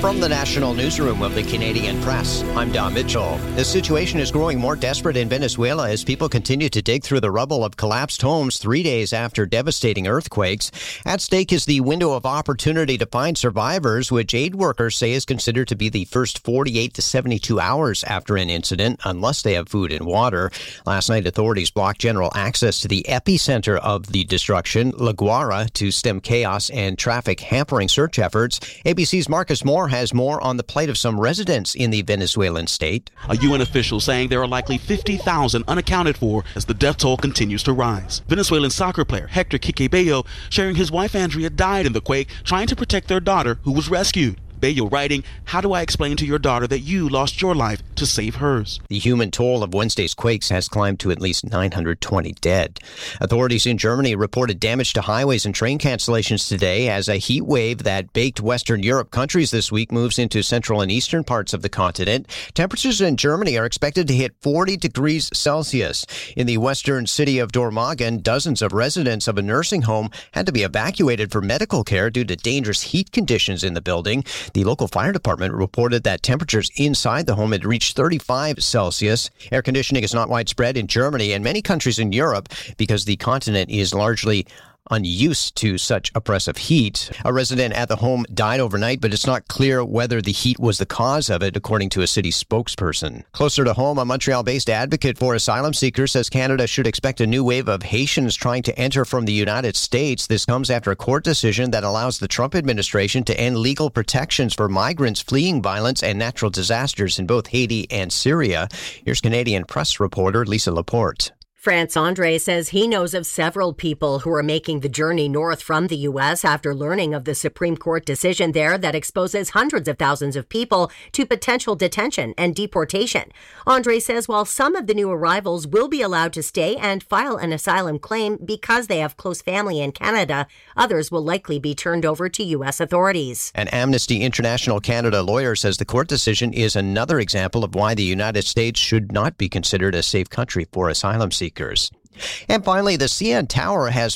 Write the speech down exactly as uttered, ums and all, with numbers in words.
From the National Newsroom of the Canadian Press, I'm Don Mitchell. The situation is growing more desperate in Venezuela as people continue to dig through the rubble of collapsed homes three days after devastating earthquakes. At stake is the window of opportunity to find survivors, which aid workers say is considered to be the first forty-eight to seventy-two hours after an incident, unless they have food and water. Last night, authorities blocked general access to the epicenter of the destruction, La Guara, to stem chaos and traffic, hampering search efforts. A B C's Marcus Moore has more on the plight of some residents in the Venezuelan state. A U N official saying there are likely fifty thousand unaccounted for as the death toll continues to rise. Venezuelan soccer player Hector Quique Bello sharing his wife Andrea died in the quake trying to protect their daughter who was rescued. Bello writing, "How do I explain to your daughter that you lost your life to save hers?" The human toll of Wednesday's quakes has climbed to at least nine hundred twenty dead. Authorities in Germany reported damage to highways and train cancellations today as a heat wave that baked Western Europe countries this week moves into central and eastern parts of the continent. Temperatures in Germany are expected to hit forty degrees Celsius. In the western city of Dormagen, dozens of residents of a nursing home had to be evacuated for medical care due to dangerous heat conditions in the building. The local fire department reported that temperatures inside the home had reached thirty-five Celsius. Air conditioning is not widespread in Germany and many countries in Europe because the continent is largely unused to such oppressive heat. A resident at the home died overnight, but it's not clear whether the heat was the cause of it, according to a city spokesperson. Closer to home, a Montreal-based advocate for asylum seekers says Canada should expect a new wave of Haitians trying to enter from the United States. This comes after a court decision that allows the Trump administration to end legal protections for migrants fleeing violence and natural disasters in both Haiti and Syria. Here's Canadian Press reporter Lisa Laporte. France Andre says he knows of several people who are making the journey north from the U S after learning of the Supreme Court decision there that exposes hundreds of thousands of people to potential detention and deportation. Andre says while some of the new arrivals will be allowed to stay and file an asylum claim because they have close family in Canada, others will likely be turned over to U S authorities. An Amnesty International Canada lawyer says the court decision is another example of why the United States should not be considered a safe country for asylum seekers. And finally, the C N Tower has